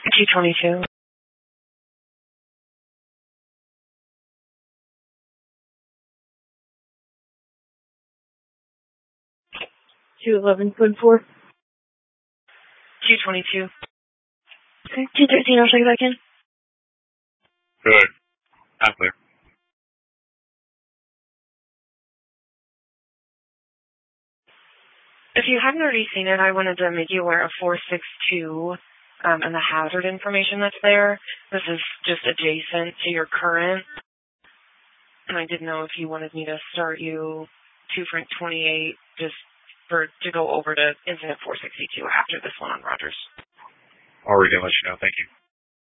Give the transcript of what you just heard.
222. 211, code 4. 222. Okay, 213, I'll check it back in. Good. Not clear. If you hadn't already seen it, I wanted to make you aware of 462 and the hazard information that's there. This is just adjacent to your current. And I didn't know if you wanted me to start you 228 just to go over to incident 462 after this one on Rogers. Already going to let you know. Thank you.